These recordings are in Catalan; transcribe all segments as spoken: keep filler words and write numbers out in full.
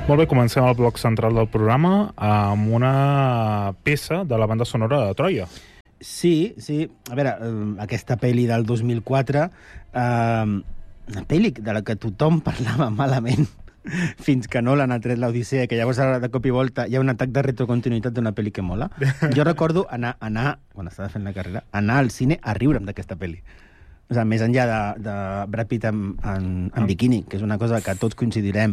Molt bé, comencem el bloc central del programa amb una peça de la banda sonora de Troia. Sí, sí. A veure, aquesta pel·li del dos mil quatre, eh, una pel·li de la que tothom parlava malament fins que Nolan ha tret l'Odissea, que llavors ara de cop i volta hi ha un atac de retrocontinuïtat d'una pel·li que mola. Jo recordo anar, anar quan estava fent la carrera, anar al cine a riure'm d'aquesta pel·li. O sigui, més enllà de, de Brad Pitt en, en, en biquini, que és una cosa que tots coincidirem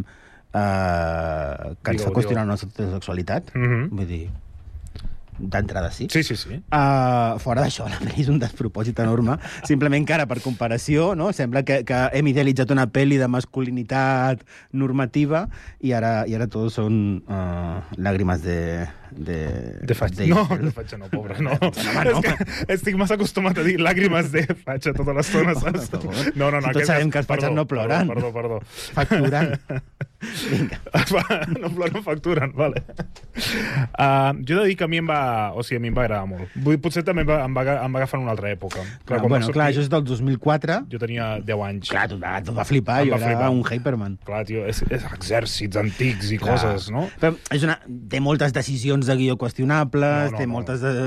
eh, que ens fa qüestionar la nostra sexualitat. Mm-hmm. Vull dir, d'entrada sí. Sí, sí, sí. Uh, fora d'això, la pel·li és un despropòsit enorme. Simplement que ara, per comparació, no? Sembla que, que hem idealitzat una pel·li de masculinitat normativa i ara, i ara tots són uh, làgrimes de... De, de fatxa. De... No, de fatxa no, pobre, no. no, no. És que estic massa acostumat a dir làgrimes de fatxa tota l'estona, saps? No, no, no. Si tots sabem que els fatxes no ploren. Perdó, perdó, perdó. Facturen. Vinga. No ploren, facturen, vale. Uh, jo he de dir que a mi em va... O sigui, a mi em va agradar molt. Vull, potser també em va, em va, em va agafar en una altra època. Clar, bueno, clar, això és del dos mil quatre. Jo tenia deu anys. Clar, tot va, tot va flipar, jo era flipar. Un Hyperman. Clar, tio, és, és exèrcits antics i clar. Coses, no? Però és una... Té moltes decisions de guió qüestionables, no, no, té moltes de,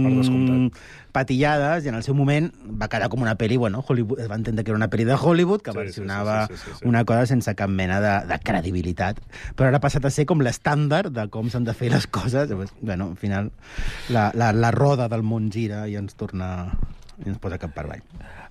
mm, patillades, i en el seu moment va quedar com una pel·li, bueno, Hollywood, es va entendre que era una pel·li de Hollywood, que sí, versionava sí, sí, sí, sí, sí. una cosa sense cap mena de, de credibilitat. Però ara ha passat a ser com l'estàndard de com s'han de fer les coses. Llavors, bueno, al final, la, la, la roda del món gira i ens torna... i ens posa cap per avall.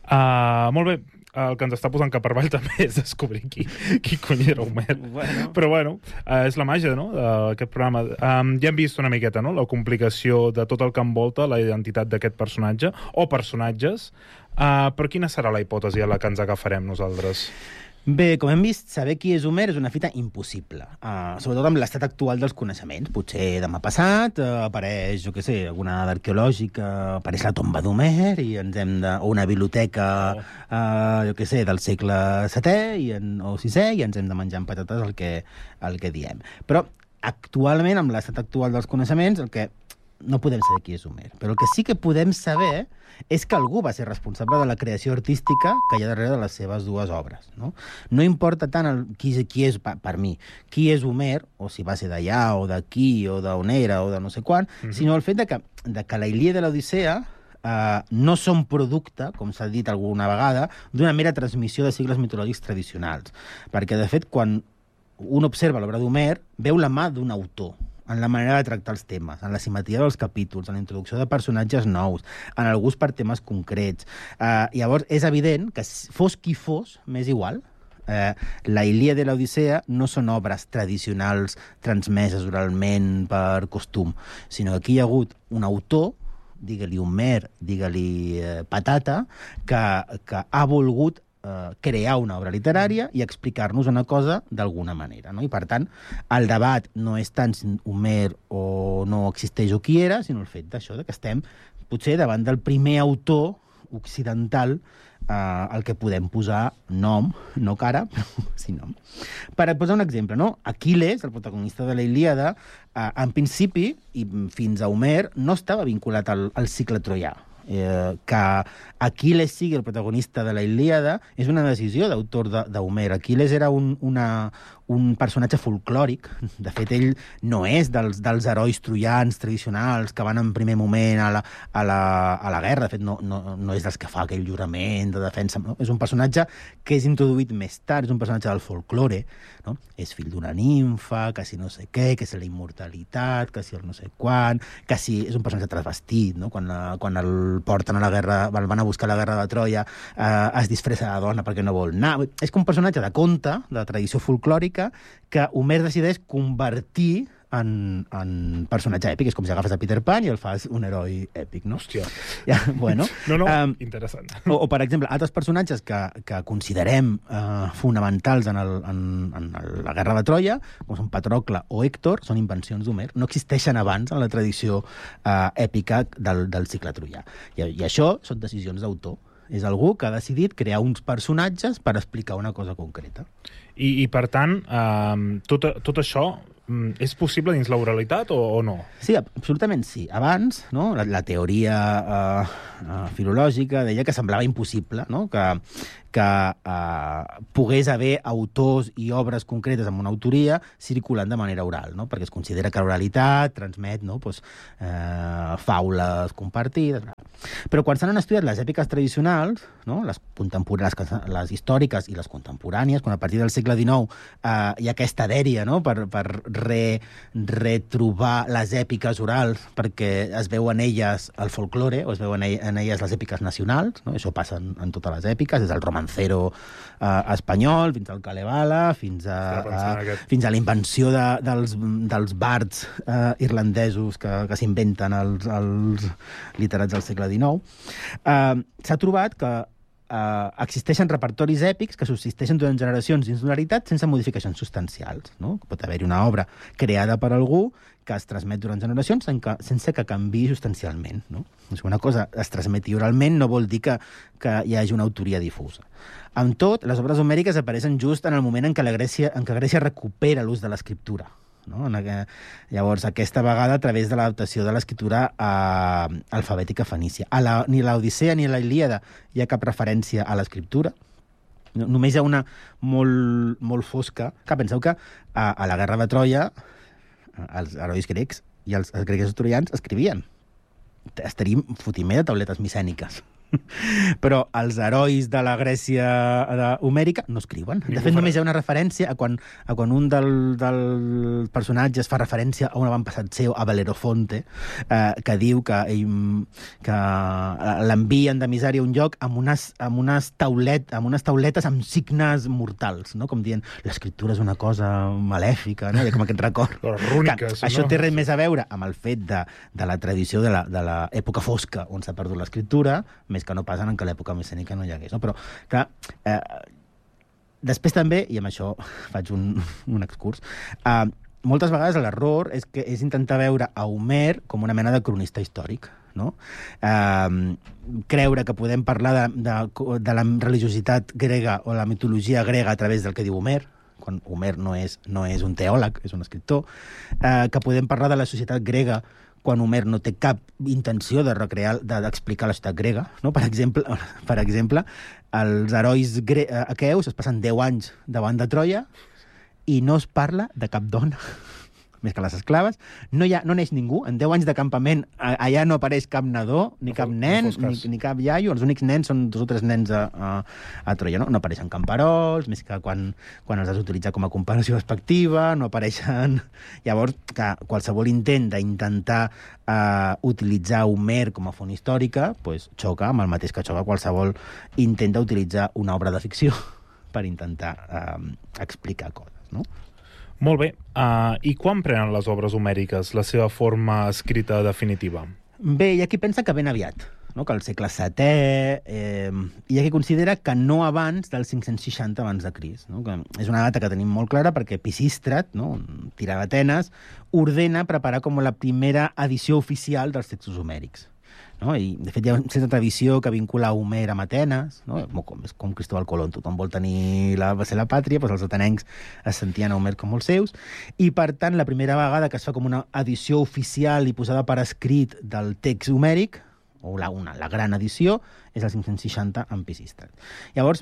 Uh, molt bé. El que ens està posant cap per avall també és descobrir qui, qui cony era Homer. Bueno. Però bueno, uh, és la màgia, no?, d'aquest programa. Um, ja hem vist una miqueta, no?, la complicació de tot el que envolta la identitat d'aquest personatge, o personatges. Uh, però quina serà la hipòtesi a la que ens agafarem nosaltres? Bé, com hem vist, saber qui és Homer és una fita impossible, uh, sobretot amb l'estat actual dels coneixements. Potser demà passat uh, apareix, jo què sé, alguna dada arqueològica, apareix la tomba d'Homer, i ens hem de... o una biblioteca, oh. uh, jo què sé, del segle setè i en... o sisè, i ens hem de menjar amb patates el que, el que diem. Però actualment, amb l'estat actual dels coneixements, el que no podem saber qui és Homer. Però el que sí que podem saber és que algú va ser responsable de la creació artística que hi ha darrere de les seves dues obres. No, no importa tant el, qui, qui és, per, per mi, qui és Homer, o si va ser d'allà, o d'aquí, o d'on era, o de no sé quan, mm-hmm. sinó el fet de que, de que la Ilíada i l'Odissea Uh, no són producte, com s'ha dit alguna vegada, d'una mera transmissió de cicles mitològics tradicionals. Perquè, de fet, quan un observa l'obra d'Homer, veu la mà d'un autor en la manera de tractar els temes, en la simetria dels capítols, en la introducció de personatges nous, en el gust per temes concrets. Uh, llavors, és evident que fos qui fos, m'és igual, uh, la Ilíada i l'Odissea no són obres tradicionals transmeses oralment per costum, sinó que aquí hi ha hagut un autor, digue-li Homer, digue-li eh, Patata, que, que ha volgut eh, crear una obra literària i explicar-nos una cosa d'alguna manera, no? I, per tant, el debat no és tant si Homer o no existeix o qui era, sinó el fet d'això, que estem potser davant del primer autor occidental Uh, el que podem posar nom, no cara, però sí nom. Per posar un exemple, no? Aquiles, el protagonista de la Ilíada, uh, en principi, i fins a Homer, no estava vinculat al, al cicle troià. Eh, que Aquiles sigui el protagonista de la Ilíada és una decisió d'autor d'Homer. Aquiles era un, una, un personatge folclòric. De fet, ell no és dels, dels herois troians tradicionals que van en primer moment a la, a la, a la guerra. De fet, no, no, no és dels que fa aquell jurament de defensa. No? És un personatge que és introduït més tard, és un personatge del folklore. No? És fill d'una nimfa, que si no sé què, que si la immortalitat, que si el no sé quan, que si és un personatge transvestit, no? Quan, la, quan el porten a la guerra, el van a buscar a la guerra de Troia, eh, es disfressa de dona perquè no vol anar. És com un personatge de conte, de tradició folclòrica, que Homer decideix convertir en, en personatge èpic. És com si agafes a Peter Pan i el fas un heroi èpic, no? Hòstia. Ja, bueno, no, no, um, interessant. O, o, per exemple, altres personatges que, que considerem uh, fonamentals en, el, en, en la guerra de Troia, com són Patrocle o Hèctor, són invencions d'Homer. No existeixen abans en la tradició uh, èpica del, del cicle troià. I, I això són decisions d'autor. És algú que ha decidit crear uns personatges per explicar una cosa concreta. I, i per tant, uh, tot, tot això és possible dins l'oralitat o, o no? Sí, absolutament sí. Abans, no, la, la teoria uh, uh, filològica deia que semblava impossible, no? que, que eh, pogués haver autors i obres concretes amb una autoria circulant de manera oral, no? Perquè es considera que l'oralitat transmet, no? pues, eh, faules compartides. Però quan s'han estudiat les èpiques tradicionals, no? les, les, les històriques i les contemporànies, quan a partir del segle dinou eh, hi ha aquesta dèria, no? per, per re, retrobar les èpiques orals, perquè es veu en elles el folklore, o es veuen en elles les èpiques nacionals, no? Això passa en, en totes les èpiques, des del romancero eh, espanyol, fins al Kalevala, fins a, a, fins a la invenció de, dels, dels bards eh, irlandesos que, que s'inventen els, els literats del segle dinou. Eh, S'ha trobat que Uh, existeixen repertoris èpics que subsisteixen durant generacions dins d'una realitat sense modificacions substancials. No? Pot haver-hi una obra creada per algú que es transmet durant generacions sense, sense que canviï substancialment. No? Si una cosa es transmeti oralment no vol dir que, que hi hagi una autoria difusa. Amb tot, les obres homèriques apareixen just en el moment en què la Grècia, en què Grècia recupera l'ús de l'escriptura. No? En aqu... Llavors, aquesta vegada a través de l'adaptació de l'escriptura eh, alfabètica fenícia. A la, ni l'Odissea ni la Ilíada hi ha cap referència a l'escriptura. No, només hi ha una molt, molt fosca. Que penseu que a, a la Guerra de Troia els herois grecs i els, els grecs troians escrivien. Estaríem fotimer de tauletes micèniques. Però els herois de la Grècia de homèrica no escriuen. De fet, només hi ha una referència a quan, a quan un del, del personatges fa referència a un avantpassat seu, a Belerofonte, eh, que diu que, ell, que l'envien de misèria a un lloc amb unes, amb, unes taulet, amb unes tauletes amb signes mortals, no? Com dient, l'escriptura és una cosa malèfica, no? Hi ha com aquest record. Rúniques, això no? té res més a veure amb el fet de, de la tradició de l'època fosca on s'ha perdut l'escriptura, més que no passen en que l'època micènica no hi hagués. No? Però, clar, eh, després també, i amb això faig un, un excurs, eh, moltes vegades l'error és, que és intentar veure a Homer com una mena de cronista històric. No? Eh, creure que podem parlar de, de, de la religiositat grega o la mitologia grega a través del que diu Homer, quan Homer no és, no és un teòleg, és un escriptor, eh, que podem parlar de la societat grega quan Homer no té cap intenció de recrear, d'explicar la societat grega. No? Per exemple, per exemple els herois gre aqueus es passen deu anys davant de Troia i no es parla de cap dona, més que les esclaves. No, hi ha, no neix ningú. En deu anys de campament allà no apareix cap nadó, ni cap nen, ni, ni cap iaio. Els únics nens són dos o tres nens a, a, a Troia. No, no apareixen camperols, més que quan, quan els has d'utilitzar com a comparació despectiva, no apareixen... Llavors, que qualsevol intent d'intentar uh, utilitzar Homer com a font històrica pues, xoca amb el mateix que xoca qualsevol intent d'utilitzar una obra de ficció per intentar uh, explicar coses, no? Molt bé. Uh, I quan prenen les obres homèriques la seva forma escrita definitiva? Bé, hi ha qui pensa que ben aviat, no? Que al segle setè, eh, hi ha qui considera que no abans del cinc-cents seixanta abans de Crist, no? Que és una data que tenim molt clara perquè Pisístrat, no? Tirà d'Atenes, ordena preparar com la primera edició oficial dels textos homèrics. No? I, de fet, hi ha una certa tradició que vincula Homer amb Atenes, no? com, com Cristóbal Colón, tothom vol tenir la, va ser la pàtria, doncs els atenencs es sentien a Homer com els seus, i per tant, la primera vegada que es fa com una edició oficial i posada per escrit del text homèric, o la, una, la gran edició, és el cinc-cents seixanta amb Pisístrat. Llavors,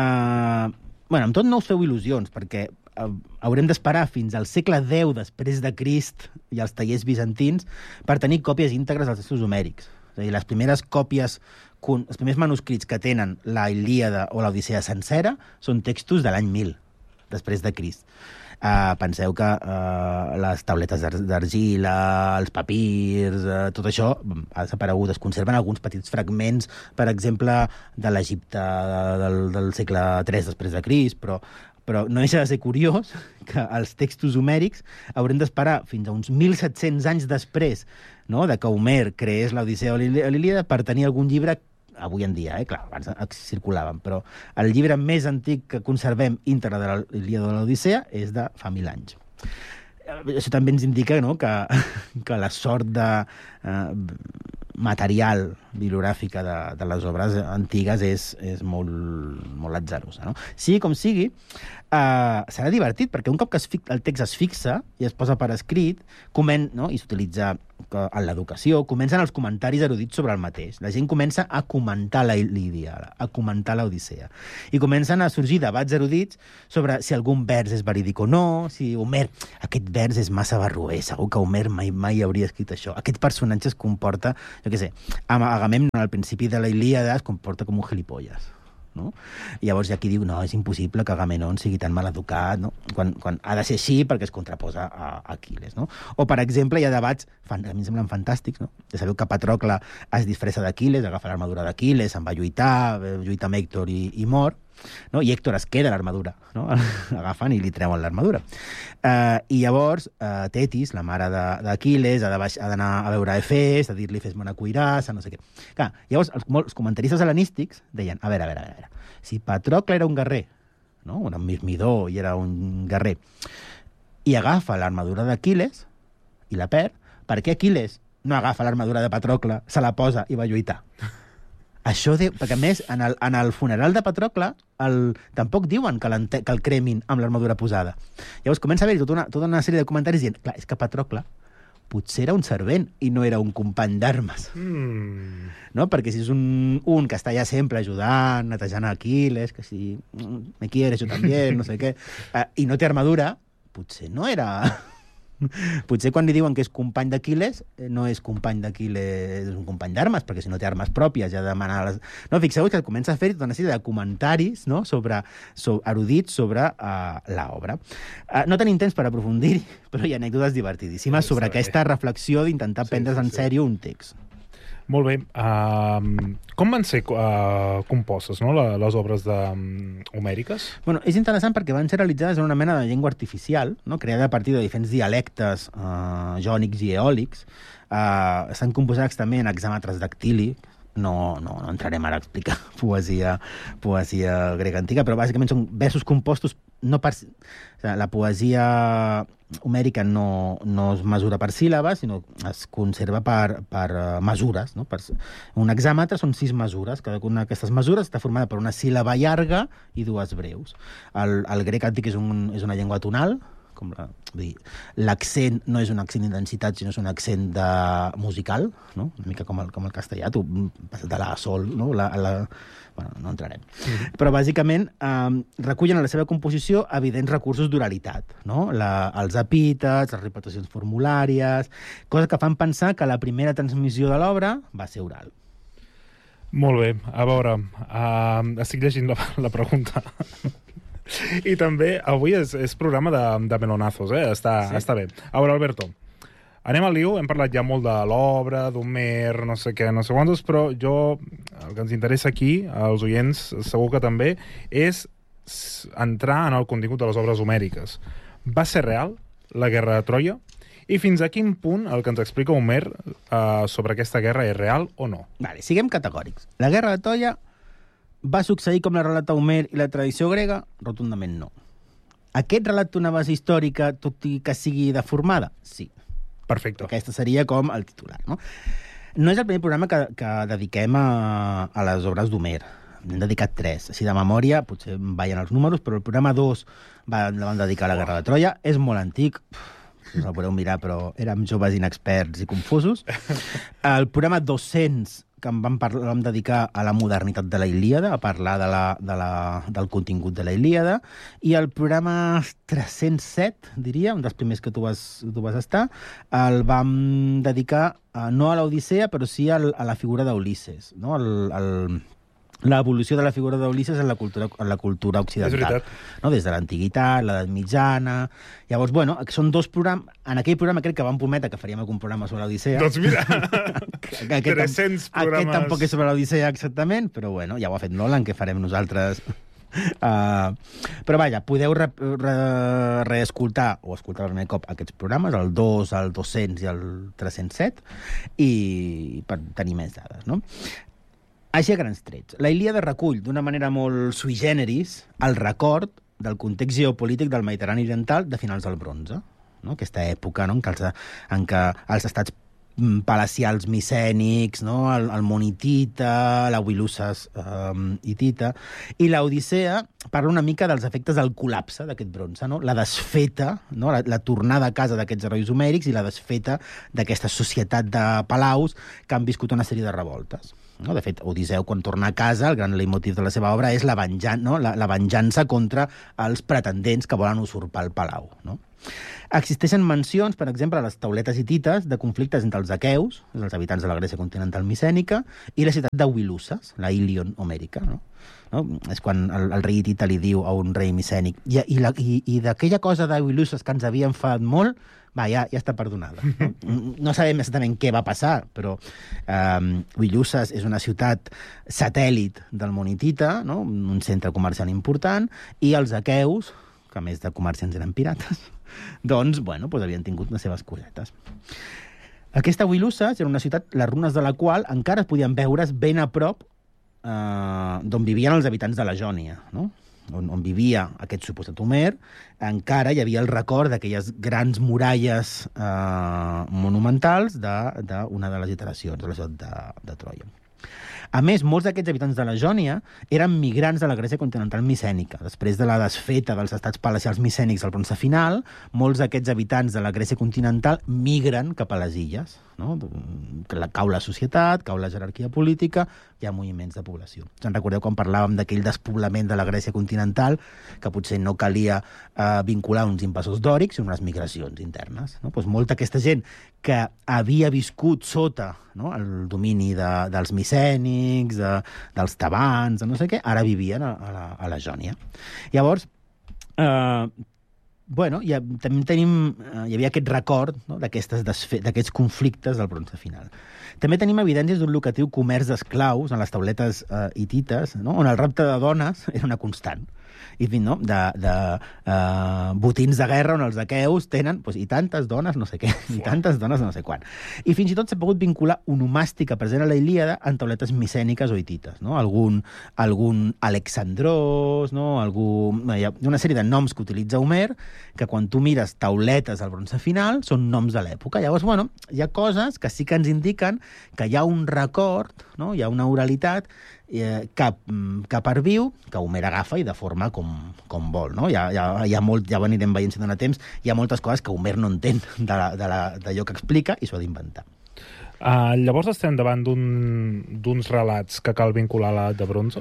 eh, bueno, amb tot no us feu il·lusions, perquè eh, haurem d'esperar fins al segle deu després de Crist i els tallers bizantins per tenir còpies íntegres dels textos homèrics. És a dir, les primeres còpies, els primers manuscrits que tenen la Ilíada o l'Odissea sencera són textos de l'any mil, després de Crist. Uh, penseu que uh, les tauletes d'argila, els papirs, uh, tot això ha desaparegut. Es conserven alguns petits fragments, per exemple, de l'Egipte del, del segle tres després de Crist, però però no deixa de ser curiós que els textos homèrics haurem d'esperar fins a uns mil set-cents anys després, no?, de que Homer creés l'Odissea o l'Ilíada per tenir algun llibre, avui en dia, eh? Clar, abans circulaven, però el llibre més antic que conservem íntegre de l'Ilíada o l'Odissea és de fa mil anys. Això també ens indica, no?, que, que la sort de, eh, material bibliogràfica de, de les obres antigues és, és molt, molt atzarosa, no? Sigui com sigui, uh, serà divertit, perquè un cop que es fi, el text es fixa i es posa per escrit, comen, no? I s'utilitza en l'educació, comencen els comentaris erudits sobre el mateix. La gent comença a comentar la Ilíada, a comentar l'Odissea. I comencen a sorgir debats erudits sobre si algun vers és verídic o no, si Homer, aquest vers és massa barroer, segur que Homer mai, mai hauria escrit això. Aquest personatge es comporta, jo què sé, Agamèmnon al principi de la Ilíada es comporta com un gilipolles. No? I llavors hi ha qui diu, no, és impossible que Agamèmnon sigui tan mal educat, no? quan, quan ha de ser així perquè es contraposa a Aquil·les. No? O, per exemple, hi ha debats, fan, a mi em semblen fantàstics, no? Ja sabeu que Patrocle es disfressa d'Aquil·les, agafa l'armadura d'Aquil·les, se'n va lluitar, lluita amb Hèctor i, i mor, no? I Hèctor es queda l'armadura, no? Agafen i li treuen l'armadura. Uh, I llavors, uh, Tetis, la mare d'Aquil·les, ha d'anar a veure Efes, a dir-li fes-me una cuirassa, no sé què. Clar, llavors, els, els comentaristes hel·lenístics deien, a veure, a veure, a veure, si Patrocle era un guerrer, no? Era un mirmidor i era un guerrer, i agafa l'armadura d'Aquil·les i la perd, per què Aquil·les no agafa l'armadura de Patrocle, se la posa i va lluitar? Això de, perquè a més, en el, en el funeral de Patrocle el, tampoc diuen que, que el cremin amb l'armadura posada. Llavors comença a haver tota una, tota una sèrie de comentaris dient, clar, és que Patrocle potser era un servent i no era un company d'armes. Mm. No? Perquè si és un, un que està allà sempre ajudant, netejant a Aquil·les, que si me quieres, jo també, no sé què, uh, i no té armadura, potser no era... Potser quan li diuen que és company d'Aquil·les, no és company d'Aquil·les, és un company d'armes, perquè si no té armes pròpies ja demana... Les... No, fixeu que comença a fer tota una sèrie de comentaris, no? sobre, sobre, erudits sobre uh, l'obra. Uh, no tenim temps per aprofundir-hi, però hi ha anècdotes divertidíssimes sobre aquesta reflexió d'intentar sí, prendre's sí, en sèrio un text. Molt bé. Uh, com van ser uh, compostes, no?, la, les obres de, um, homèriques? Bueno, és interessant perquè van ser realitzades en una mena de llengua artificial, no?, creada a partir de diferents dialectes uh, jònics i eòlics. Uh, estan composats també en hexàmetres dactílic. No, no, no entrarem ara a explicar poesia, poesia grega antiga, però bàsicament són versos compostos no per... O sigui, la poesia homèrica no, no es mesura per síl·labes, sinó es conserva per, per uh, mesures. No? Per, un hexàmetre són sis mesures. Cadascuna d'aquestes mesures està formada per una síl·laba llarga i dues breus. El, el grec antic és, un, és una llengua tonal, com la, l'accent no és un accent d'intensitat, sinó és un accent de musical, no? Una mica com el, com el castellà, tu passes de la a sol, no? La, la, bueno, no entrarem. Mm-hmm. Però, bàsicament, eh, recullen a la seva composició evidents recursos d'oralitat, no? La, els epítets, les repeticions formulàries, coses que fan pensar que la primera transmissió de l'obra va ser oral. Molt bé. A veure, uh, estic llegint la, la pregunta. I també, avui és, és programa de, de melonazos, eh? Està, sí. Està bé. A veure, Alberto, anem al lío. Hem parlat ja molt de l'obra, d'Homer, no sé què, no sé quantos, però jo, el que ens interessa aquí, als oients, segur que també, és entrar en el contingut de les obres homèriques. Va ser real la guerra de Troia? I fins a quin punt el que ens explica Homer uh, sobre aquesta guerra és real o no? Vale, siguem categòrics. La guerra de Troia va succeir com la relata Homer i la tradició grega? Rotundament no. Aquest relat té una base històrica, tot i que sigui deformada? Sí. Perfecte. Aquesta seria com el titular, no? No és el primer programa que, que dediquem a, a les obres d'Homer. N'hem dedicat tres. Així de memòria, potser vayan els números, però el programa dos va, la van dedicar a la Guerra de Troia. És molt antic, us el podeu mirar, però érem joves inexperts i confusos. El programa dos-cents, que em vam, parlar, vam dedicar a la modernitat de la Ilíada, a parlar de la, de la, del contingut de la Ilíada, i el programa tres-cents set, diria, un dels primers que tu vas, tu vas estar, el vam dedicar a, no a l'Odissea, però sí al, a la figura d'Ulisses, no? el, el, l'evolució de la figura d'Ulisses en la cultura, en la cultura occidental. No? Des de l'antiguitat, l'edat mitjana... Llavors, bueno, són dos programes... En aquell programa crec que vam prometre que faríem algun programa sobre l'Odissea. Doncs mira, aquest, tres-cents programes... Aquest tampoc és sobre l'Odissea exactament, però bueno, ja ho ha fet Nolan, que farem nosaltres... Uh, però vaja, podeu re, re, reescoltar o escoltar el primer cop aquests programes, el dos, el dos-cents i el tres-cents set, i per tenir més dades, no? Així a grans trets. La Ilíada recull d'una manera molt sui generis el record del context geopolític del Mediterrani oriental de finals del bronze, no? Aquesta època, no? en, què els, en què els estats palacials micènics, no? el, el monitita, la Wiluses um, hitita, i l'Odissea parla una mica dels efectes del col·lapse d'aquest bronze, no? La desfeta, no? la, la tornada a casa d'aquests herois homèrics i la desfeta d'aquesta societat de palaus que han viscut una sèrie de revoltes. No? De fet, Odisseu, quan torna a casa, el gran leitmotiv de la seva obra és la, venjan no? la, la venjança contra els pretendents que volen usurpar el palau. No? Existeixen mencions, per exemple, a les tauletes hitites, de conflictes entre els aqueus, els habitants de la Grècia continental micènica, i la ciutat de Wiluses, la Ilion homèrica. No? No? És quan el, el rei hitita li diu a un rei micènic i, i, la, i, i d'aquella cosa de Wiluses que ens havia enfadat molt, va, ja, ja està perdonada. No? No sabem exactament què va passar, però um, Wiluses és una ciutat satèl·lit del món hitita, no? Un centre comercial important, i els aqueus, que a més de comerciants eren pirates, doncs, bueno, doncs havien tingut les seves cosetes. Aquesta Wiluses era una ciutat, les runes de la qual encara es podien veure's ben a prop eh, d'on vivien els habitants de la Jònia, no? On, on vivia aquest suposat Homer, encara hi havia el record d'aquelles grans muralles eh, monumentals d'una de, de, de les iteracions de la ciutat de, de Troia. A més, molts d'aquests habitants de la Jònia eren migrants de la Grècia continental micènica. Després de la desfeta dels estats palacials micènics al bronze final, molts d'aquests habitants de la Grècia continental migren cap a les illes. No? Cau la societat, cau la jerarquia política, hi ha moviments de població. Se'n recordeu quan parlàvem d'aquell despoblament de la Grècia continental, que potser no calia eh, vincular uns invasors dòrics, sinó unes migracions internes. No? Doncs molta aquesta gent que havia viscut sota, no? el domini de, dels micènics, de, dels tebans, de no sé què, ara vivien a, a, la, a la Jònia. Llavors, eh, bueno, ja, també tenim, eh, hi havia aquest record, no? d'aquests conflictes del bronze final. També tenim evidències d'un lucratiu comerç d'esclaus en les tauletes eh, hitites, no? on el rapte de dones era una constant. I no? de, de uh, botins de guerra on els aqueus tenen pues, i tantes dones no sé què, i tantes dones no sé quan. I fins i tot s'ha pogut vincular onomàstica present a la Ilíada en tauletes micèniques o hitites. No? Algun, algun Alexandrós, no? Algú, hi ha una sèrie de noms que utilitza Homer que quan tu mires tauletes al bronze final són noms de l'època. Llavors, bueno, hi ha coses que sí que ens indiquen que hi ha un record, no? Hi ha una oralitat Eh, que, que perviu, que Homer agafa i de forma com, com vol. No? Hi ha, hi ha, hi ha molt, ja ho anirem veient si dona temps, hi ha moltes coses que Homer no entén d'allò que explica i s'ho ha d'inventar. Uh, llavors estem davant d'uns relats que cal vincular a l'edat de bronze?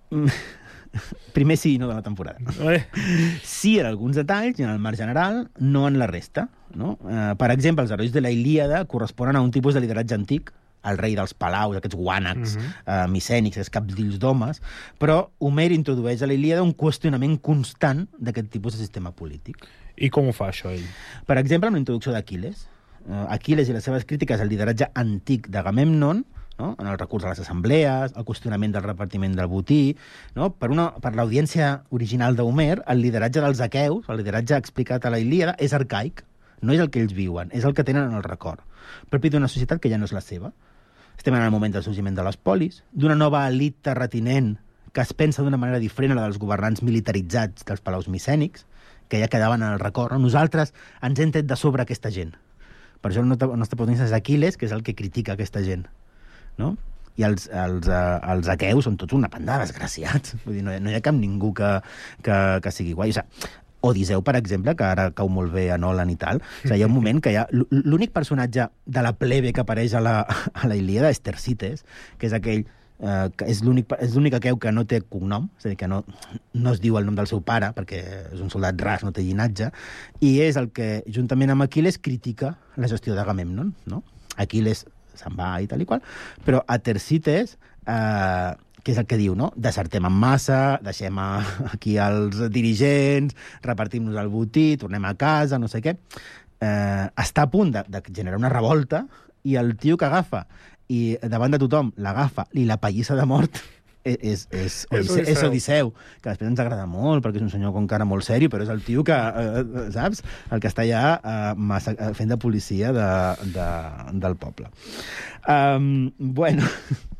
Primer sí, no de la temporada. Eh. Sí en alguns detalls i en el marc general, no en la resta. No? Uh, per exemple, els herois de la Ilíada corresponen a un tipus de lideratge antic, el rei dels palaus, aquests guànecs uh -huh. uh, micènics, aquests capdills d'homes, però Homer introdueix a la Ilíada un qüestionament constant d'aquest tipus de sistema polític. I com ho fa això ell? Per exemple, amb la introducció d'Aquil·les. Uh, Aquil·les i les seves crítiques al lideratge antic d'Agamèmnon, no? En el recurs a les assemblees, el qüestionament del repartiment del botí, no? Per, una, per l'audiència original d'Homer, el lideratge dels aqueus, el lideratge explicat a la Ilíada, és arcaic. No és el que ells viuen, és el que tenen en el record. Propi d'una societat que ja no és la seva. Estem en el moment del sorgiment de les polis, d'una nova elit terratinent que es pensa d'una manera diferent a la dels governants militaritzats dels palaus micènics, que ja quedaven en el record. Nosaltres ens hem tret de sobre aquesta gent. Per això el nostre, el nostre protagonista és Aquiles, que és el que critica aquesta gent. No? I els, els, uh, els aqueus són tots una panda de desgraciats. Vull dir, no, no hi ha cap ningú que, que, que sigui guai. O sigui, Odisseu, per exemple, que ara cau molt bé a Nolan i tal, o sigui, hi ha un moment que hi ha... L'únic personatge de la plebe que apareix a la, a la Ilíada és Tersites, que és aquell... Eh, que és l'únic aqueu que no té cognom, és a dir, que no, no es diu el nom del seu pare, perquè és un soldat ras, no té llinatge, i és el que, juntament amb Aquiles, critica la gestió d'Agamèmnon, no? Aquiles se'n va i tal i qual, però a Tersites... Eh, que és el que diu, no? Desertem en massa, deixem aquí els dirigents, repartim-nos el botí, tornem a casa, no sé què. Eh, està a punt de, de generar una revolta i el tio que agafa i davant de tothom l'agafa i la pallissa de mort és, és, és, Odisseu. és Odisseu, que després ens agrada molt perquè és un senyor com cara molt sèrio, però és el tio que, eh, saps? El que està allà eh, massa, fent de policia de, de, del poble. Um, bueno...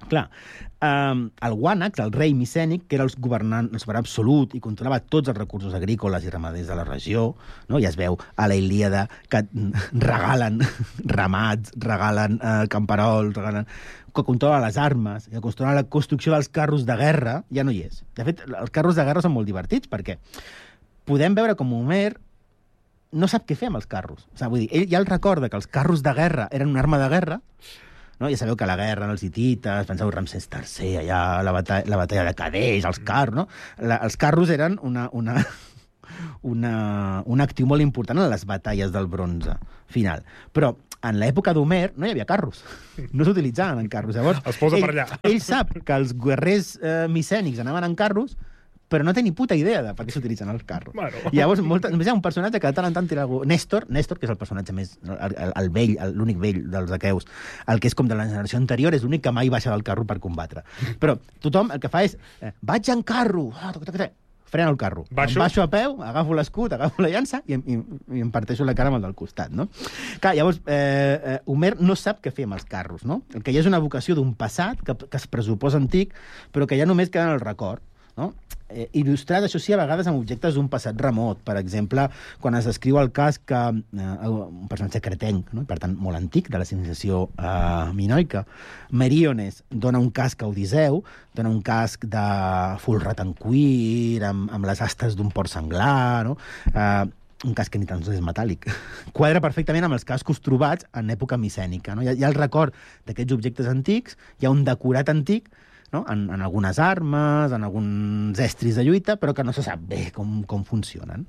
Clar, um, el Wànax, el rei micènic, que era el governant, el soberà absolut i controlava tots els recursos agrícoles i ramaders de la regió, no? Ja es veu a la Ilíada que regalen ramats, regalen uh, camperols, regalen... que controla les armes, que controla la construcció dels carros de guerra, ja no hi és. De fet, els carros de guerra són molt divertits, perquè podem veure com Homer no sap què fer amb els carros. O sigui, vull dir, ell ja el recorda que els carros de guerra eren una arma de guerra, no? Ja sabeu que la guerra, els hitites, penseu Ramsès tercer, allà la batalla, la batalla de Cadeix, els carros, no? La, els carros eren una, una, una, un actiu molt important en les batalles del bronze final. Però en l'època d'Homer no hi havia carros. No s'utilitzaven en carros. Llavors, els posa ell, per allà. Ell sap que els guerrers eh, micènics anaven en carros, però no té ni puta idea de per què s'utilitzen els carros. Bueno. I llavors, molt, només hi ha un personatge que de tant en tant tira algú... Néstor, Néstor, que és el personatge més... El, el, el vell, l'únic vell dels aqueus, el que és com de la generació anterior, és l'únic que mai baixa del carro per combatre. Però tothom el que fa és... Eh, vaig en carro! Ah, toc, toc, toc. Frena el carro. Baixo. Baixo a peu, agafo l'escut, agafo la llança i, i, i em parteixo la cara amb el del costat, no? Clar, llavors, eh, eh, Homer no sap què fer amb els carros, no? El que hi ha és una vocació d'un passat que, que es pressuposa antic, però que ja només queda en el record, no? Eh, il·lustrat, això sí, a vegades amb objectes d'un passat remot. Per exemple, quan es descriu el cas que eh, un personatge cretenc, no? Per tant, molt antic, de la civilització eh, minoica, Meriones dona un casc a Odisseu, dona un casc de folrat en cuir, amb, amb les astes d'un porc senglar, no? Eh, un casc que ni tan sols és metàl·lic. Quadra perfectament amb els cascos trobats en època micènica. No? Hi, ha, hi ha el record d'aquests objectes antics, hi ha un decorat antic, no? en, en algunes armes, en alguns estris de lluita, però que no se sap bé com, com funcionen.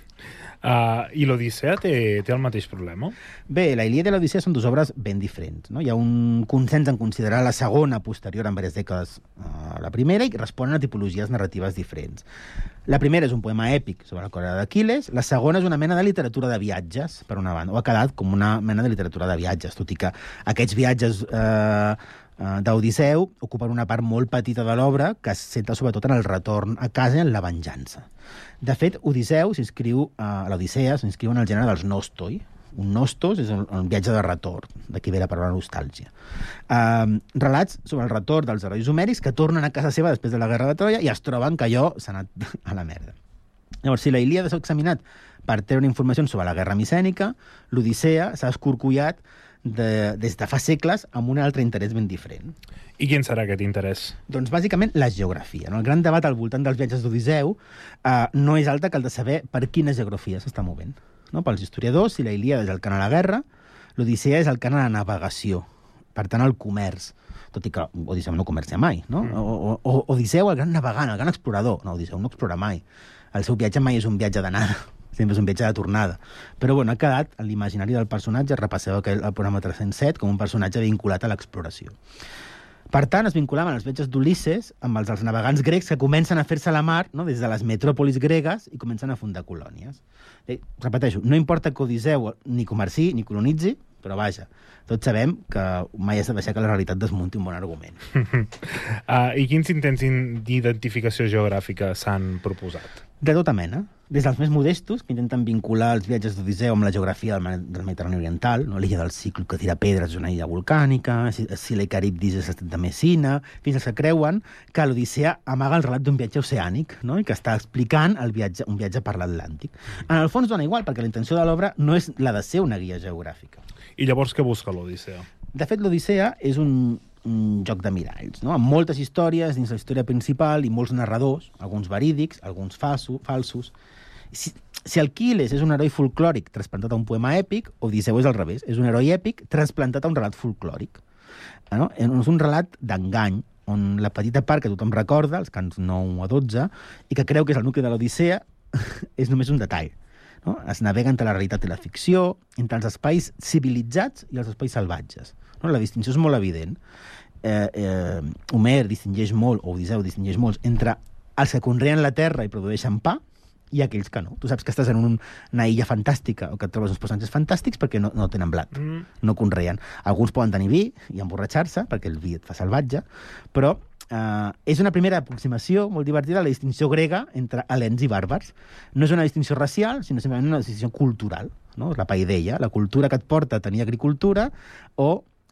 Uh, I l'Odissea té, té el mateix problema? Bé, la Ilíada i l'Odissea són dues obres ben diferents. No? Hi ha un consens en considerar la segona posterior en diverses dècades a la primera i responen a tipologies narratives diferents. La primera és un poema èpic sobre la corrida d'Aquil·les, la segona és una mena de literatura de viatges, per una banda, o ha quedat com una mena de literatura de viatges, tot i que aquests viatges eh, d'Odisseu ocupen una part molt petita de l'obra que es centra sobretot en el retorn a casa i en la venjança. De fet, Odisseu s'inscriu a l'Odissea, s'inscriu en el gènere dels nostoi. Un nostos és un, un viatge de retorn, d'aquí ve la paraula nostàlgia. Uh, relats sobre el retorn dels herois homèrics que tornen a casa seva després de la guerra de Troia i es troben que allò s'ha anat a la merda. Llavors, si la Ilíada s'ha examinat per treure informació sobre la guerra micènica, l'Odissea s'ha escorcollat de, des de fa segles amb un altre interès ben diferent. I quin serà aquest interès? Doncs, bàsicament, la geografia. No? El gran debat al voltant dels viatges d'Odisseu eh, no és altre que el de saber per quina geografia s'està movent. No? Pels historiadors, si la Ilíada és el cant a la guerra, l'Odissea és el cant a la navegació, per tant, al comerç. Tot i que Odisseu no comercia mai, no? Mm. O, o, Odisseu, el gran navegant, el gran explorador. No, Odisseu no explora mai. El seu viatge mai és un viatge d'anada, sempre és un viatge de tornada. Però, bueno, ha quedat en l'imaginari del personatge, repasseu aquell, el programa tres-cents set, com un personatge vinculat a l'exploració. Per tant, es vinculaven els viatges d'Ulisses amb els dels navegants grecs que comencen a fer-se a la mar, no?, des de les metròpolis gregues i comencen a fundar colònies. Eh, repeteixo, no importa que Odisseu ni comerci ni colonitzi, però vaja, tots sabem que mai has de deixar que la realitat desmunti un bon argument. uh, I quins intents d'identificació geogràfica s'han proposat? De tota mena. Des dels més modestos, que intenten vincular els viatges d'Odisseu amb la geografia del, del Mediterrani Oriental, no? L'illa del Cíclope que tira pedres és una illa volcànica, Sila i Caribdis és l'estat de Messina, fins als que creuen que l'Odissea amaga el relat d'un viatge oceànic, no? I que està explicant el viatge, un viatge per l'Atlàntic. En el fons dona igual, perquè la intenció de l'obra no és la de ser una guia geogràfica. I llavors què busca l'Odissea? De fet, l'Odissea és un, un joc de miralls, no? Amb moltes històries dins la història principal i molts narradors, alguns verídics, alguns falso, falsos. Si, si Aquil·les és un heroi folclòric transplantat a un poema èpic, Odisseu és al revés, és un heroi èpic transplantat a un relat folclòric. No? És un relat d'engany, on la petita part que tothom recorda, els cants nou a dotze, i que creu que és el nucli de l'Odissea, és només un detall. No? Es navega entre la realitat i la ficció, entre els espais civilitzats i els espais salvatges. No? La distinció és molt evident. Eh, eh, Homer distingeix molt, o Odisseu distingeix molt, entre els que conreen la terra i produeixen pa i aquells que no. Tu saps que estàs en un, una illa fantàstica o que et trobes uns personatges fantàstics perquè no, no tenen blat, mm. no conreen. Alguns poden tenir vi i emborratxar-se perquè el vi et fa salvatge, però eh, és una primera aproximació molt divertida a la distinció grega entre helens i bàrbars. No és una distinció racial, sinó simplement una distinció cultural, no? La paideia, la cultura que et porta a tenir agricultura o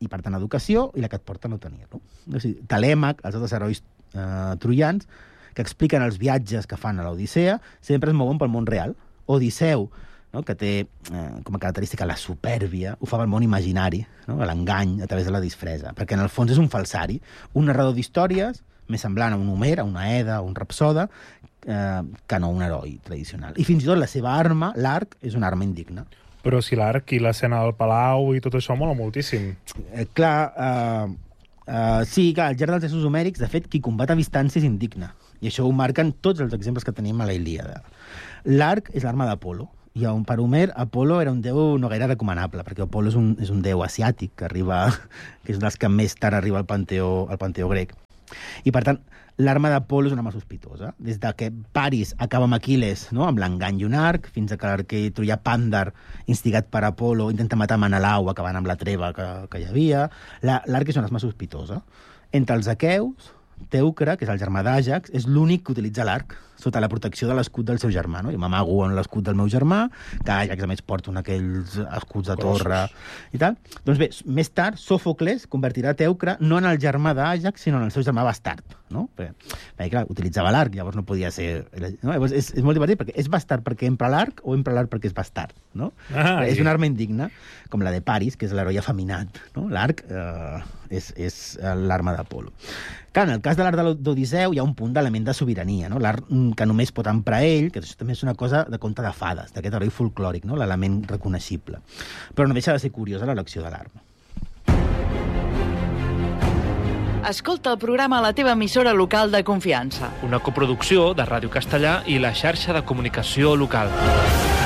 i per tant educació, i la que et porta a no tenir-lo. O sigui, Telèmac, els altres herois eh, troians, que expliquen els viatges que fan a l'Odissea, sempre es mouen pel món real. Odisseu, no?, que té eh, com a característica la supèrbia, ho fa pel món imaginari, no?, l'engany a través de la disfressa, perquè en el fons és un falsari, un narrador d'històries més semblant a un Homer, a una Eda, a un Rapsoda, eh, que no un heroi tradicional. I fins i tot la seva arma, l'arc, és una arma indigna. Però si l'arc i l'escena del palau i tot això mola moltíssim. Eh, clar, eh, eh, sí, clar, el gènere dels éssers homèrics, de fet, qui combat a distància és indigne. I això ho marquen tots els exemples que tenim a la Ilíada. L'arc és l'arma d'Apolo. I per Homer, Apolo era un déu no gaire recomanable, perquè Apolo és un, és un déu asiàtic, que arriba, que és un dels que més tard arriba al panteó, al panteó grec. I, per tant, l'arma d'Apolo és una arma sospitosa. Des de que Paris acaba amb Aquil·les, no?, amb l'engany i un arc, fins a que l'arquer troià Pàndar, instigat per Apolo, intenta matar Menelau, acabant amb la treva que, que hi havia. L'arc és una arma sospitosa. Entre els aqueus, Teucre, que és el germà d'Àjax, és l'únic que utilitza l'arc sota la protecció de l'escut del seu germà. No? Jo m'amago en l'escut del meu germà, que Àjax, a més, porta un d'aquells escuts de torre i tal. Doncs bé, més tard, Sòfocles convertirà Teucre no en el germà d'Àjax, sinó en el seu germà bastard. No? Perquè, perquè, clar, utilitzava l'arc, llavors no podia ser... No? Llavors és, és molt divertit, perquè és bastard perquè empra l'arc o empra l'arc perquè és bastard. No? Ah, és una arma indigna, com la de Paris, que és l'heroi afeminat. No? L'arc eh, és, és l'arma d'Apolo. Clar, en el cas de l'art d'Odisseu hi ha un punt d'element de sobirania, no? L'art que només pot emprar ell, que això també és una cosa de conte de fades, d'aquest heroi folclòric, no? L'element reconeixible. Però no deixa de ser curiosa l'elecció de l'arma. Escolta el programa a la teva emissora local de confiança. Una coproducció de Ràdio Castellà i la xarxa de comunicació local.